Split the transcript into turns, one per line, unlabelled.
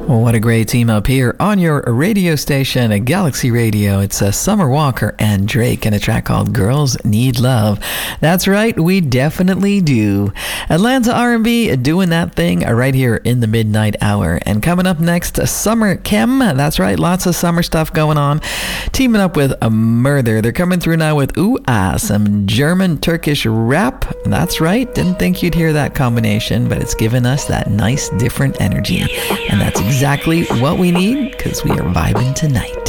Well, what a great team up here on your radio station at Galaxy Radio. It's Summer Walker and Drake and a track called Girls Need Love. That's right, we definitely do. Atlanta R&B doing that thing right here in the midnight hour. And coming up next, Summer Chem. That's right, lots of summer stuff going on. Teaming up with Murder. They're coming through now with Ooh Ah, some German Turkish rap. That's right, didn't think you'd hear that combination, but it's given us that nice different energy. And that's exactly what we need, because we are vibing tonight.